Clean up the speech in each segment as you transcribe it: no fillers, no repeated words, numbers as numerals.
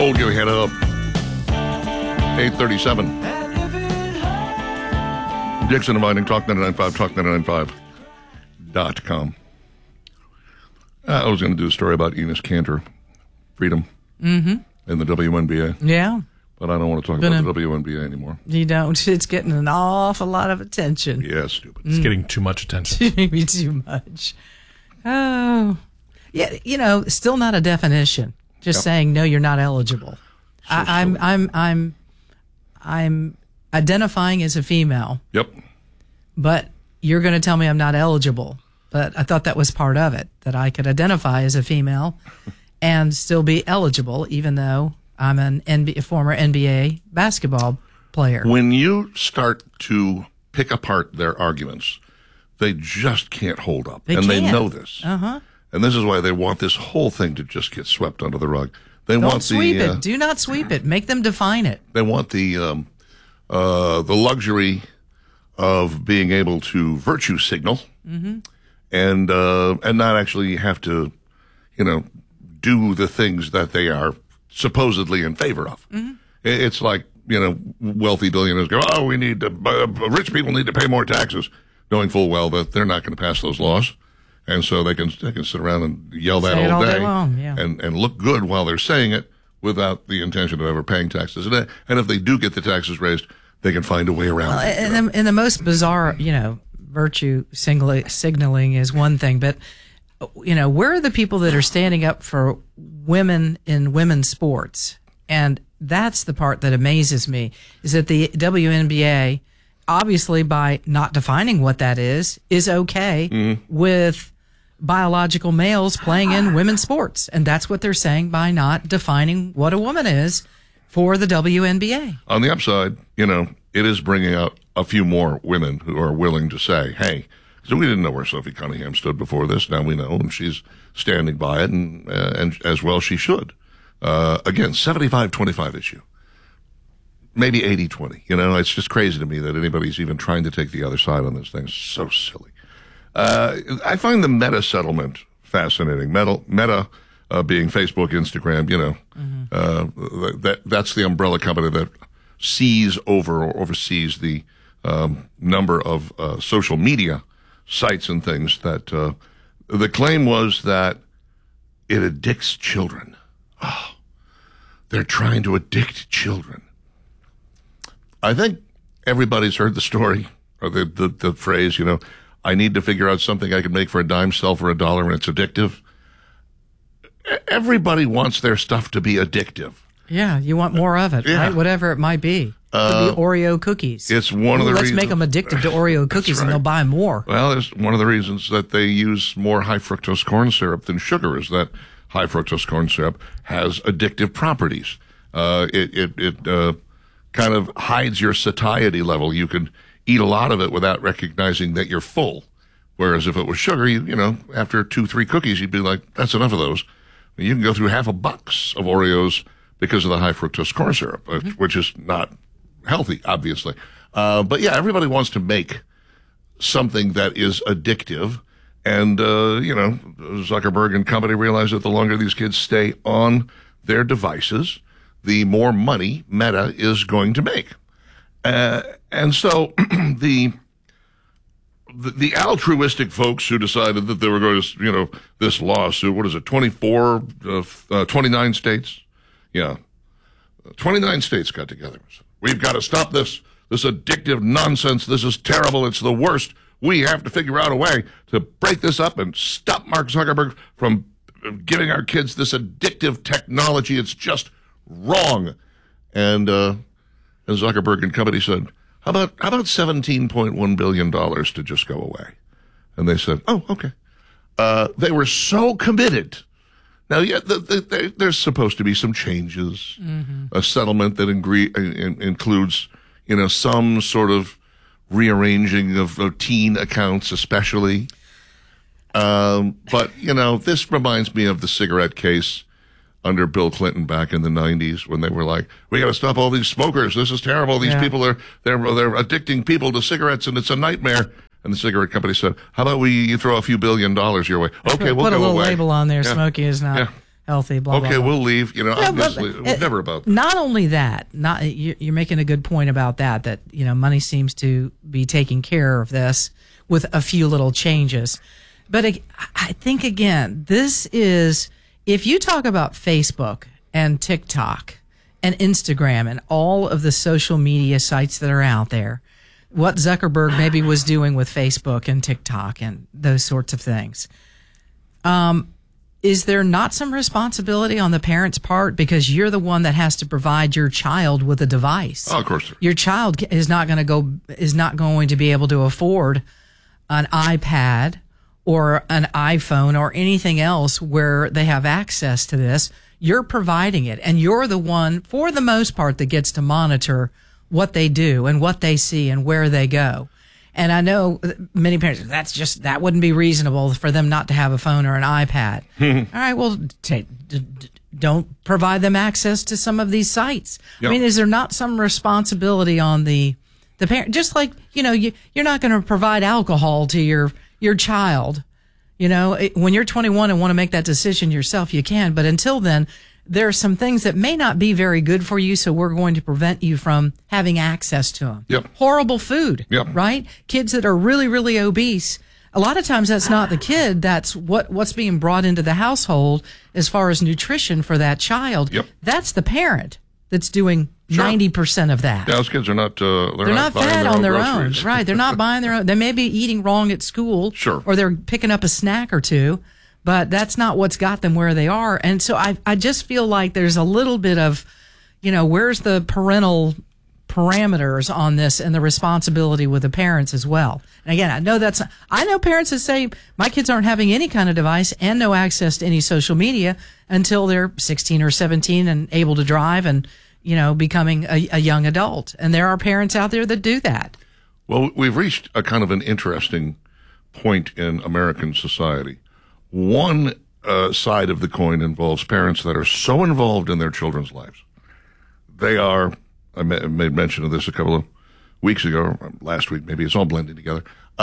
Hold your head up. 8:37. Dixon inviting Talk 99.5, talk995.com. I was going to do a story about Enes Kanter, freedom, in the WNBA. Yeah. But I don't want to talk about the WNBA anymore. You don't. It's getting an awful lot of attention. Yeah, stupid. It's getting too much attention. Maybe too much. Oh. Yeah, still not a definition. Just saying, no, you're not eligible. I'm identifying as a female. Yep. But you're going to tell me I'm not eligible. But I thought that was part of it, that I could identify as a female and still be eligible, even though I'm a former NBA basketball player. When you start to pick apart their arguments, they just can't hold up. They know this. Uh-huh. And this is why they want this whole thing to just get swept under the rug. Don't sweep it. Do not sweep it. Make them define it. They want the luxury of being able to virtue signal and not actually have to, do the things that they are supposedly in favor of. It's like, wealthy billionaires go, rich people need to pay more taxes, knowing full well that they're not going to pass those laws. And so they can sit around and yell that all day long, yeah. and look good while they're saying it without the intention of ever paying taxes. And if they do get the taxes raised, they can find a way around it. And the most bizarre, virtue signaling is one thing, but where are the people that are standing up for women in women's sports? And that's the part that amazes me, is that the WNBA, obviously by not defining what that is okay with biological males playing in women's sports. And that's what they're saying by not defining what a woman is for the WNBA. On the upside, it is bringing out a few more women who are willing to say, hey, so we didn't know where Sophie Cunningham stood before this. Now we know, and she's standing by it, and as well she should. Again, 75-25 issue. Maybe 80-20. It's just crazy to me that anybody's even trying to take the other side on this thing. It's so silly. I find the Meta settlement fascinating. Meta being Facebook, Instagram, that's the umbrella company that oversees the number of social media sites and things that the claim was that it addicts children. Oh, they're trying to addict children. I think everybody's heard the story or the phrase, I need to figure out something I can make for a dime, sell for $1, and it's addictive. Everybody wants their stuff to be addictive. Yeah, you want more of it, right? Whatever it might be. Could be Oreo cookies. It's one of the reasons. Let's make them addicted to Oreo cookies and they'll buy more. Well, it's one of the reasons that they use more high fructose corn syrup than sugar is that high fructose corn syrup has addictive properties. It kind of hides your satiety level. You can eat a lot of it without recognizing that you're full. Whereas if it was sugar, after 2-3 cookies, you'd be like, that's enough of those. You can go through half a box of Oreos because of the high fructose corn syrup, which is not healthy, obviously. But yeah, everybody wants to make something that is addictive. And, Zuckerberg and company realize that the longer these kids stay on their devices, the more money Meta is going to make. And so the altruistic folks who decided that they were going to, this lawsuit, 29 states? Yeah. 29 states got together. We've got to stop this addictive nonsense. This is terrible. It's the worst. We have to figure out a way to break this up and stop Mark Zuckerberg from giving our kids this addictive technology. It's just wrong. And Zuckerberg and company said, how about $17.1 billion to just go away? And they said, oh, okay. They were so committed. Now, yeah, there's supposed to be some changes, a settlement that includes, some sort of rearranging of teen accounts, especially. But, this reminds me of the cigarette case under Bill Clinton back in the 90s when they were like, we got to stop all these smokers. This is terrible. These people they're addicting people to cigarettes and it's a nightmare. And the cigarette company said, how about you throw a few $1 billion your way? Okay, we'll go away. Put a little label on there. Smoking is not healthy, blah, blah, Okay, blah. we'll leave. You know, No, but obviously, it was never about that. Not only that, you're making a good point about that, you know, money seems to be taking care of this with a few little changes. But I think, again, this is, if you talk about Facebook and TikTok and Instagram and all of the social media sites that are out there, what Zuckerberg maybe was doing with Facebook and TikTok and those sorts of things. Is there not some responsibility on the parent's part, because you're the one that has to provide your child with a device? Oh, of course. Your child is not going to be able to afford an iPad or an iPhone or anything else where they have access to this. You're providing it, and you're the one, for the most part, that gets to monitor what they do and what they see and where they go. And I know many parents, that wouldn't be reasonable for them not to have a phone or an iPad. All right, well, don't provide them access to some of these sites. Yep. I mean, is there not some responsibility on the parent? Just like, you know, you're not going to provide alcohol to your child. You know, when you're 21 and want to make that decision yourself, you can. But until then, there are some things that may not be very good for you, so we're going to prevent you from having access to them. Yep. Horrible food, Yep. right? Kids that are really, really obese, a lot of times that's not the kid, that's what's being brought into the household as far as nutrition for that child. Yep. That's the parent that's doing Sure. 90% of that. Yeah, those kids are not. They're not buying fat on their own, groceries. right? They're not buying their own. They may be eating wrong at school, Sure. or they're picking up a snack or two, but that's not what's got them where they are. And so I just feel like there's a little bit of, you know, where's the parental parameters on this and the responsibility with the parents as well. And again, I know parents that say my kids aren't having any kind of device and no access to any social media until they're 16 or 17 and able to drive and, you know, becoming a young adult. And there are parents out there that do that. Well, we've reached a kind of an interesting point in American society. One side of the coin involves parents that are so involved in their children's lives. They are, I made mention of this a couple of weeks ago, or last week, maybe it's all blending together.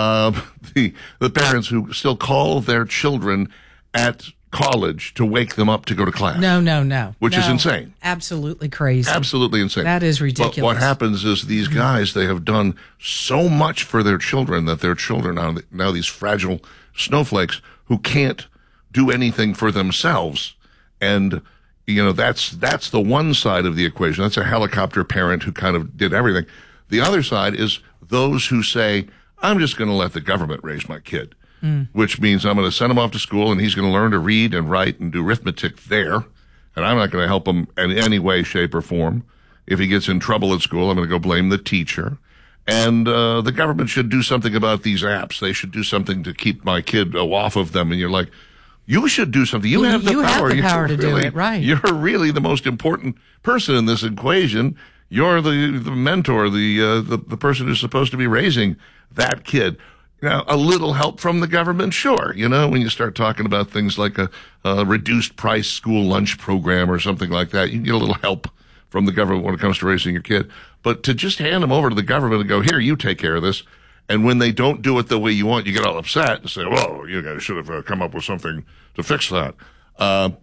The parents who still call their children at college to wake them up to go to class. No. Which is No. insane. Absolutely crazy. Absolutely insane. That is ridiculous. But what happens is these guys, they have done so much for their children that their children are now these fragile snowflakes who can't do anything for themselves. And, you know, that's the one side of the equation. That's a helicopter parent who kind of did everything. The other side is those who say, I'm just going to let the government raise my kid, which means I'm going to send him off to school and he's going to learn to read and write and do arithmetic there. And I'm not going to help him in any way, shape, or form. If he gets in trouble at school, I'm going to go blame the teacher. And the government should do something about these apps. They should do something to keep my kid off of them. And you're like, you should do something. You have the You have power. the You're power to do really- it, right. You're really the most important person in this equation. You're the mentor, the person who's supposed to be raising that kid. Now, a little help from the government, sure. You know, when you start talking about things like a reduced price school lunch program or something like that, you can get a little help from the government when it comes to raising your kid. But to just hand them over to the government and go, here, you take care of this. And when they don't do it the way you want, you get all upset and say, well, you guys should have come up with something to fix that. And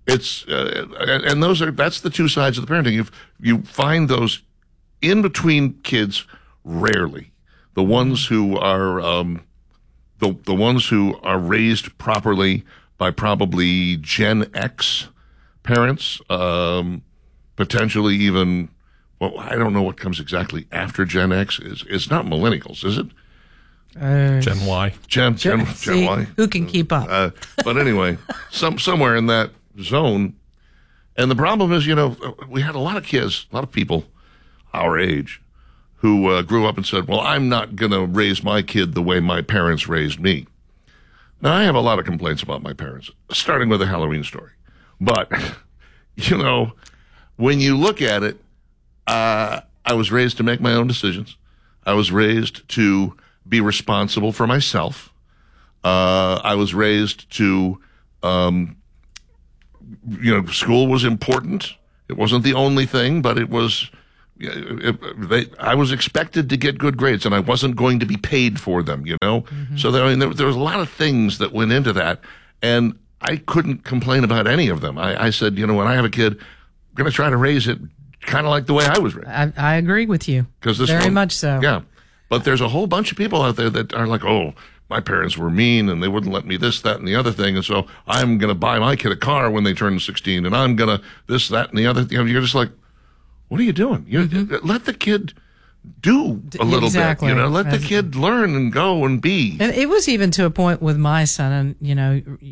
that's the two sides of the parenting. You find those in between kids rarely. The ones who are the ones who are raised properly by probably Gen X parents, potentially even, well, I don't know what comes exactly after Gen X. It's not millennials, is it? Gen Y. Gen See, Y. who can keep up? But anyway, somewhere in that zone. And the problem is, you know, we had a lot of kids, a lot of people our age who grew up and said, well, I'm not going to raise my kid the way my parents raised me. Now, I have a lot of complaints about my parents, starting with the Halloween story. But, you know, when you look at it, I was raised to make my own decisions. I was raised to be responsible for myself. I was raised to, school was important. It wasn't the only thing, but it was, I was expected to get good grades, and I wasn't going to be paid for them, you know? Mm-hmm. So there was a lot of things that went into that. And I couldn't complain about any of them. I said, when I have a kid, I'm going to try to raise it kind of like the way I was raised. I agree with you. Very much so. Yeah. But there's a whole bunch of people out there that are like, oh, my parents were mean and they wouldn't let me this, that, and the other thing. And so I'm going to buy my kid a car when they turn 16 and I'm going to this, that, and the other. You're just like, what are you doing? Let the kid do a little bit. Let the kid learn and go and be. And it was even to a point with my son, and